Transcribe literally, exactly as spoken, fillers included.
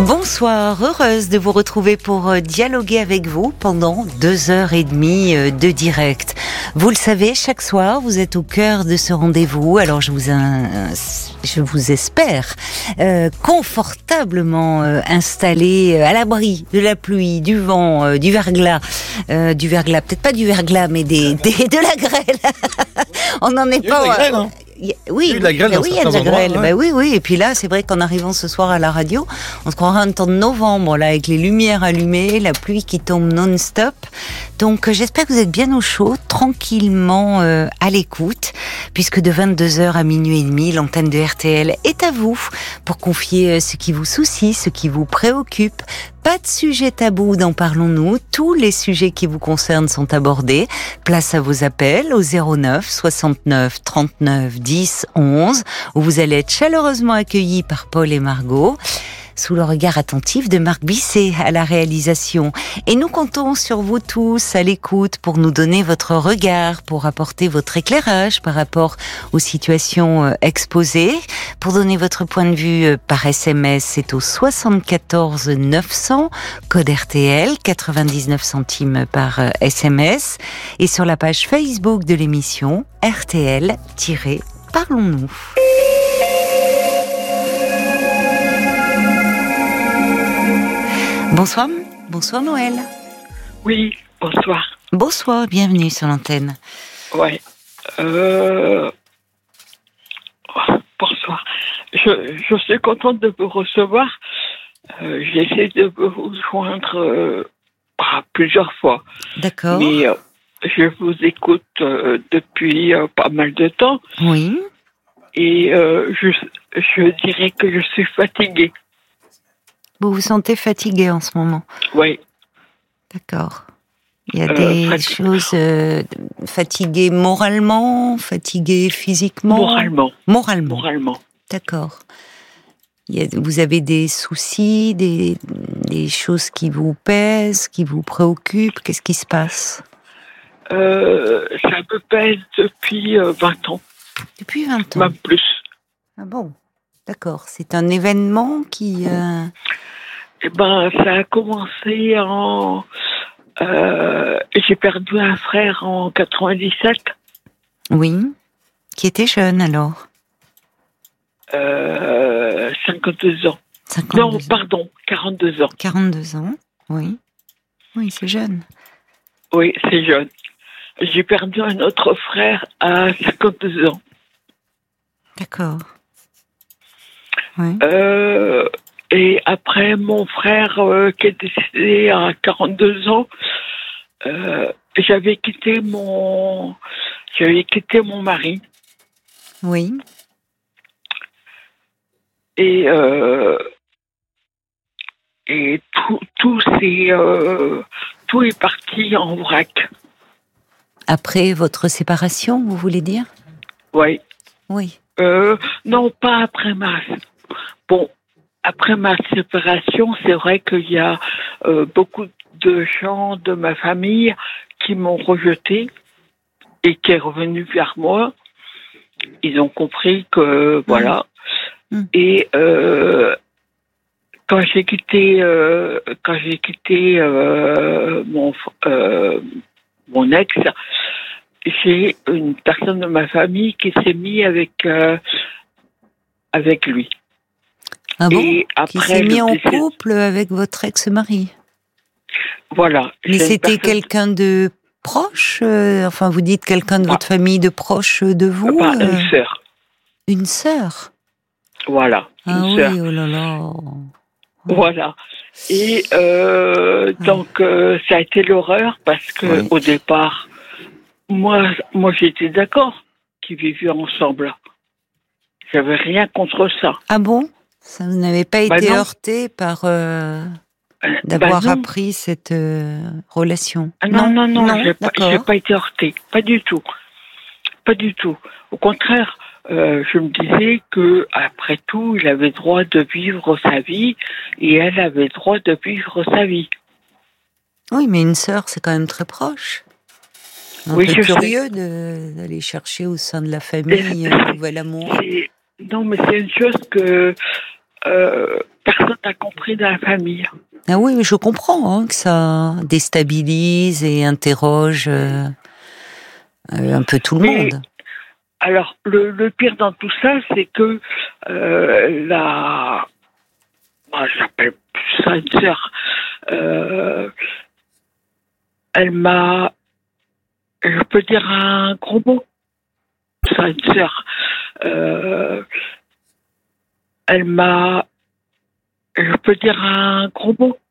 Bonsoir, heureuse de vous retrouver pour dialoguer avec vous pendant deux heures et demie de direct. Vous le savez, chaque soir, vous êtes au cœur de ce rendez-vous. Alors, je vous, in... je vous espère euh, confortablement euh, installé euh, à l'abri de la pluie, du vent, euh, du verglas, euh, du verglas, peut-être pas du verglas, mais des, des de la grêle. On n'en est Il y a pas. eu de la grêle, hein. Oui, il y a eu de la grêle bah dans oui, il y a de la certains endroits, grêle. ouais. Bah oui, oui. Et puis là, c'est vrai qu'en arrivant ce soir à la radio, on se croirait un temps de novembre, là, avec les lumières allumées, la pluie qui tombe non-stop. Donc, euh, j'espère que vous êtes bien au chaud, tranquillement euh, à l'écoute, puisque de vingt-deux heures à minuit et demi, l'antenne de R T L est à vous pour confier ce qui vous soucie, ce qui vous préoccupe. Pas de sujet tabou dans Parlons-nous, tous les sujets qui vous concernent sont abordés. Place à vos appels au zéro neuf soixante-neuf trente-neuf dix onze, où vous allez être chaleureusement accueillis par Paul et Margot, sous le regard attentif de Marc Bisset à la réalisation. Et nous comptons sur vous tous à l'écoute pour nous donner votre regard, pour apporter votre éclairage par rapport aux situations exposées. Pour donner votre point de vue par S M S, c'est au soixante-quatorze neuf cents, code R T L, quatre-vingt-dix-neuf centimes par S M S. Et sur la page Facebook de l'émission, R T L-Parlons-nous. Bonsoir, bonsoir Noël. Oui, bonsoir. Bonsoir, bienvenue sur l'antenne. Ouais. Euh... Bonsoir. Je, je suis contente de vous recevoir. Euh, j'ai essayé de vous joindre euh, plusieurs fois. D'accord. Mais euh, je vous écoute euh, depuis euh, pas mal de temps. Oui. Et euh, je, je dirais que je suis fatiguée. Vous vous sentez fatigué en ce moment? Oui. D'accord. Il y a Euh, des fat- choses euh, fatiguées moralement, fatiguées physiquement. Moralement. Moralement. Moralement. D'accord. Il y a, vous avez des soucis, des, des choses qui vous pèsent, qui vous préoccupent. Qu'est-ce qui se passe? Euh, ça me pèse depuis euh, vingt ans. Depuis vingt ans. Même plus. Ah bon. D'accord. C'est un événement qui. Euh... Eh ben, ça a commencé en... Euh, j'ai perdu un frère en quatre-vingt-dix-sept. Oui. Qui était jeune alors? Euh, cinquante-deux ans. cinquante-deux Non, ans. pardon, quarante-deux ans. quarante-deux ans. Oui. Oui, c'est jeune. Oui, c'est jeune. J'ai perdu un autre frère à cinquante-deux ans. D'accord. Oui. Euh, et après, mon frère euh, qui est décédé à quarante-deux ans, euh, j'avais quitté mon, j'avais quitté mon mari. Oui. Et euh, et tout, tout c'est, euh, tout est parti en vrac. Après votre séparation, vous voulez dire? Oui. Oui. Euh, non, pas après ma. Bon, après ma séparation, c'est vrai qu'il y a euh, beaucoup de gens de ma famille qui m'ont rejeté et qui est revenu vers moi. Ils ont compris que voilà. Mmh. Et euh, quand j'ai quitté, euh, quand j'ai quitté euh, mon euh, mon ex, j'ai une personne de ma famille qui s'est mise avec euh, avec lui. Ah bon? Et après, qui s'est mis en décès... couple avec votre ex-mari? Voilà. Mais c'était personne... quelqu'un de proche euh, Enfin, vous dites quelqu'un de bah, votre famille, de proche de vous bah, euh... Une sœur. Une sœur? Voilà. Ah une oui, sœur. oh là là. Voilà. Et euh, ah. donc, euh, ça a été l'horreur parce que oui. Au départ, moi, moi j'étais d'accord qu'ils vivaient ensemble. J'avais rien contre ça. Ah bon? Ça, vous n'avez pas bah été non. heurté par euh, d'avoir bah appris cette euh, relation? ah non, non, non, non, non j'ai, pas, j'ai pas été heurté. Pas du tout. Pas du tout. Au contraire, euh, je me disais que après tout, il avait droit de vivre sa vie et elle avait droit de vivre sa vie. Oui, mais une sœur, c'est quand même très proche. Un oui, peu curieux de, d'aller chercher au sein de la famille un nouvel amour. C'est, non, mais c'est une chose que euh, personne personne n'a compris dans la famille. Ah oui, je comprends hein, que ça déstabilise et interroge euh, euh, un peu tout le Mais, monde. Alors, le, le pire dans tout ça, c'est que euh, la... Moi, j'appelle ça une sœur. Euh, elle m'a... Je peux dire un gros mot. Ça, une sœur. Euh, elle m'a... Je peux dire un gros mot.